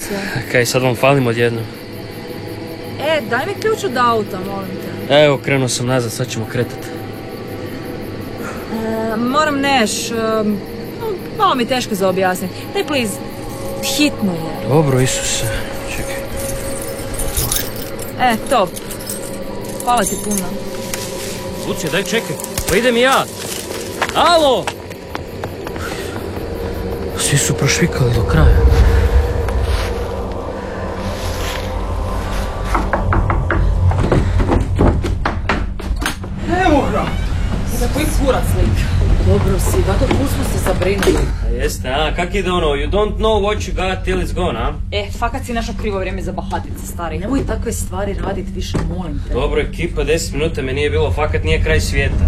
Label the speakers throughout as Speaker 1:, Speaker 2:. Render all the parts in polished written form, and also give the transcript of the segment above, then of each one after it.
Speaker 1: situacija?
Speaker 2: Kaj, sad vam falim odjednom.
Speaker 1: Daj mi ključ od auta, molim te.
Speaker 2: Evo, krenuo sam nazad, sad ćemo kretati.
Speaker 1: Moram neš, malo mi teško za objasniti. Daj, please, hitno je.
Speaker 2: Dobro, Isuse, čekaj.
Speaker 1: Top. Hvala ti puno.
Speaker 2: Lucija, daj čekaj, pa idem i ja. Alo! Svi su prošvikali do kraja.
Speaker 1: Evo ga! Za koji kurac lik? Dobro si, da to pusmo se zabrinuli.
Speaker 2: A jeste, a? Kak ide ono? You don't know what you got till it's gone, a?
Speaker 1: Fakat si našao krivo vrijeme za bahatice, stari. Nemoj takve stvari radit više, molim te.
Speaker 2: Dobro, ekipa, 10 minuta me nije bilo, fakat nije kraj svijeta.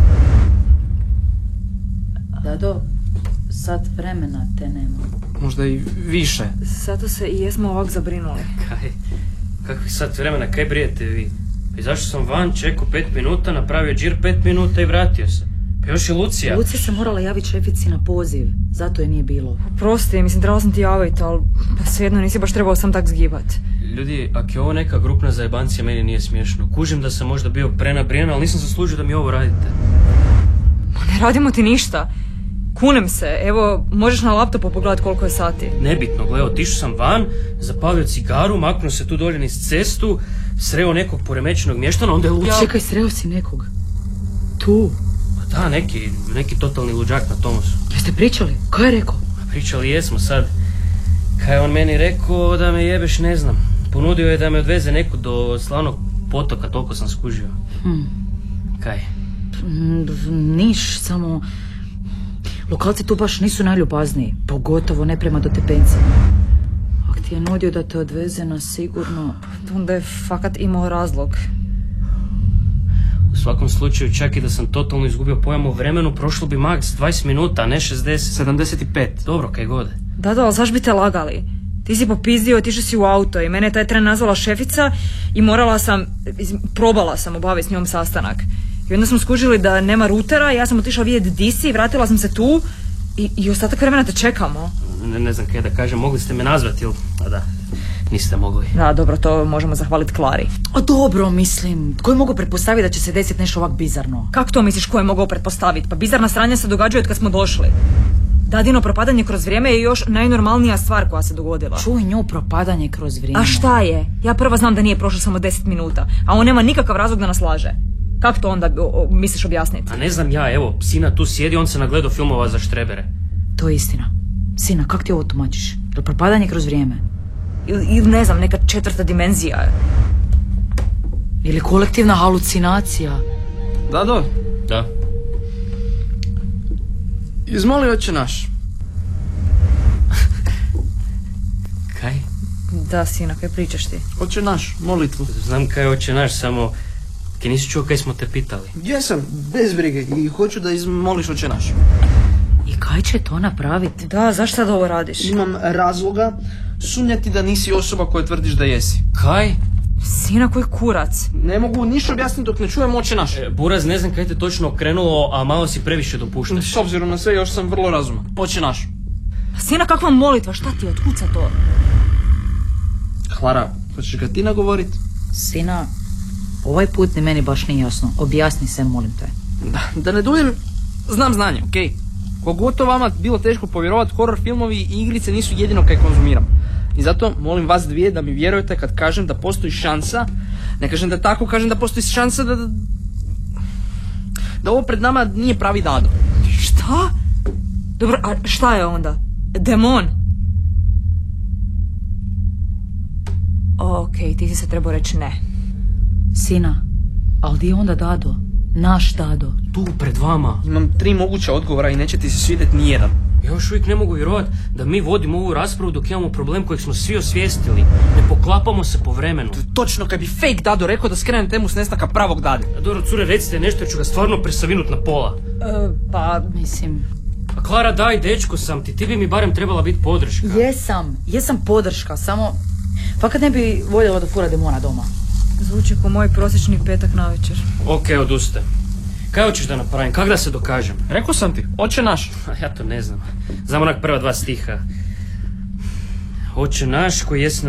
Speaker 3: Dado, sat vremena te nema.
Speaker 4: Možda i više.
Speaker 1: Zato se i jesmo ovak zabrinuli.
Speaker 2: Kaj? Kakvi sat vremena, kaj brijete vi? Pa izašao sam van, čekao 5 minuta, napravio džir 5 minuta i vratio se. Pa još je Lucija.
Speaker 3: Lucija se morala javiti šefici na poziv, zato je nije bilo.
Speaker 1: Prosti, mislim, trebala sam ti javiti, ali pa svejedno nisi baš trebao sam tak zgibat.
Speaker 2: Ljudi, ako je ovo neka grupna zajebancija, meni nije smiješno. Kužim da sam možda bio prenabrijan, ali nisam zaslužio da mi ovo radite.
Speaker 1: Ne radimo ti ništa. Kunem se, evo, možeš na laptopu pogledati koliko je sati.
Speaker 2: Nebitno, gle, otišao sam van, zapalio cigaru, maknuo se tu dolje niz cestu, sreo nekog poremećenog mještana, onda je Lucija...
Speaker 3: Čekaj, sreo si nekog? Tu?
Speaker 2: Da, neki totalni luđak na Tomasu.
Speaker 3: Jeste pričali? Kaj je rekao?
Speaker 2: Pričali jesmo sad. Kaj je on meni rekao da me jebeš, ne znam. Ponudio je da me odveze neku do Slavnog potoka, toliko sam skužio. Kaj?
Speaker 3: Niš, samo... Lokalci tu baš nisu najljubazniji, pogotovo ne prema dotepencima. Ak ti je nudio da te odveze na sigurno...
Speaker 1: Onda je fakat imao razlog.
Speaker 2: U svakom slučaju, čak i da sam totalno izgubio pojam o vremenu, prošlo bi maks 20 minuta, a ne 60.
Speaker 4: 75.
Speaker 2: Dobro, kaj god.
Speaker 1: Da, ali zašto bi te lagali? Ti si popizdio, otišao si u auto i mene je taj tren nazvala šefica i probala sam obaviti s njom sastanak. I onda smo skužili da nema rutera, ja sam otišla vidjeti di si, vratila sam se tu i ostatak vremena te čekamo.
Speaker 2: Ne znam kaj da kažem, mogli ste me nazvati ili... A da, niste mogli.
Speaker 1: Da, dobro, to možemo zahvaliti Klari.
Speaker 3: A dobro, mislim, tko je mogao pretpostaviti da će se desiti nešto ovak bizarno?
Speaker 1: Kako to misliš ko je mogao pretpostaviti? Pa bizarna sranja se događaju od kad smo došli. Dadino propadanje kroz vrijeme je još najnormalnija stvar koja se dogodila.
Speaker 3: Čuj nju, propadanje kroz vrijeme.
Speaker 1: A šta je? Ja prva znam da nije prošlo samo 10 minuta, a on nema nikakav razlog da nas laže. Kako to onda misliš objasniti?
Speaker 2: A ne znam ja, evo, sina tu sjedi, on se nagledao filmova za štrebere.
Speaker 3: To je istina. Sina, kak ti ovo tumačiš? Je propadanje kroz vrijeme?
Speaker 1: Ili ne znam, neka četvrta dimenzija.
Speaker 3: Ili kolektivna halucinacija?
Speaker 4: Dado?
Speaker 2: Da.
Speaker 4: Izmoli Oče naš.
Speaker 2: Kaj?
Speaker 1: Da, sina, kaj pričaš ti?
Speaker 4: Oče naš, molitvu.
Speaker 2: Znam kaj je Oče naš, samo... Kaj nisi čuo kaj smo te pitali?
Speaker 4: Jesam, bez brige i hoću da izmoliš Oče naš.
Speaker 3: I kaj će to napraviti?
Speaker 1: Da, zašto sad ovo radiš?
Speaker 4: Imam razloga sumnjati da nisi osoba koju tvrdiš da jesi.
Speaker 2: Kaj?
Speaker 1: Sina, koji kurac?
Speaker 4: Ne mogu ništa objasniti dok ne čujem Oče naš.
Speaker 2: Buraz, ne znam kaj te točno okrenulo, a malo si previše dopuštaš.
Speaker 4: S obzirom na sve, još sam vrlo razuman. Oče naš.
Speaker 1: Sina, kakva molitva, šta ti, otkuca to?
Speaker 4: Klara, hoćeš ga ti nagovorit?
Speaker 3: Sina, ovaj put ni meni baš nije jasno. Objasni se, molim te.
Speaker 4: Da ne duljim, znam znanje, okej? Kogoto vama bilo teško povjerovat, horror filmovi i igrice nisu jedino kaj konzumiram. I zato molim vas dvije da mi vjerujete kad kažem da postoji šansa, ne kažem da tako, kažem da postoji šansa da ovo pred nama nije pravi Dado.
Speaker 1: Šta? Dobro, a šta je onda? Demon? Okej, ti si se trebao reći ne.
Speaker 3: Sina, ali di je onda Dado? Naš Dado.
Speaker 2: Tu, pred vama.
Speaker 4: Imam 3 moguća odgovora i neće ti se svidjeti nijedan.
Speaker 2: Ja još uvijek ne mogu vjerovati da mi vodimo ovu raspravu dok imamo problem kojeg smo svi osvijestili. Ne poklapamo se po vremenu.
Speaker 4: Točno kad bi fake Dado rekao da skrenem temu s nestanka pravog Dade.
Speaker 2: A dobro, cure, recite nešto jer ću ga stvarno presavinut na pola.
Speaker 3: Pa, mislim...
Speaker 2: A Klara, daj, dečko sam ti bi mi barem trebala biti podrška.
Speaker 3: Jesam podrška, samo... Fakat ne bi voljela da fura demona doma.
Speaker 1: Zvuči ko moj prosječni petak navečer.
Speaker 2: Okej, odustajem. Kaj hoćeš da napravim? Kak da se dokažem?
Speaker 4: Rekao sam ti, Oče naš.
Speaker 2: Ja to ne znam. Znam onak prva 2 stiha. Oče naš koji jesi na